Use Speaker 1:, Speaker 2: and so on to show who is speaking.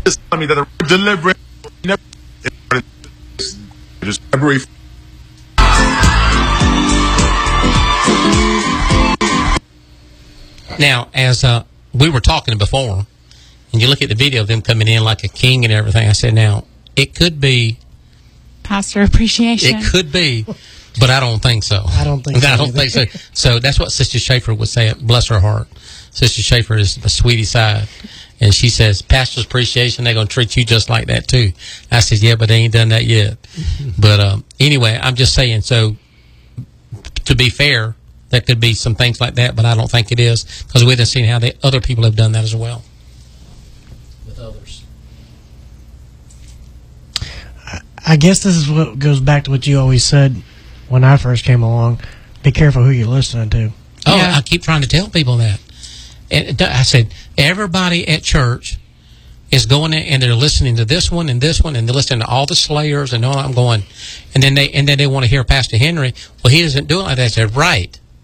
Speaker 1: Just tell me that the word deliverance never just February.
Speaker 2: Now, as we were talking before, and you look at the video of them coming in like a king and everything, I said, now, it could be
Speaker 3: Pastor Appreciation.
Speaker 2: It could be, but I don't think so.
Speaker 4: I don't think so.
Speaker 2: So that's what Sister Schaefer would say. Bless her heart. Sister Schaefer is the sweetie side. And she says, Pastor's Appreciation, they're going to treat you just like that, too. I said, yeah, but they ain't done that yet. But anyway, I'm just saying, so to be fair, there could be some things like that, but I don't think it is, because we haven't seen how other people have done that as well with others.
Speaker 4: I guess this is what goes back to what you always said when I first came along. Be careful who you're listening to.
Speaker 2: Oh, yeah. I keep trying to tell people that. And I said, everybody at church is going in and they're listening to this one, and they're listening to all the Slayers and all. I'm going, and then they want to hear Pastor Henry. Well, he doesn't do it like that. I said, right.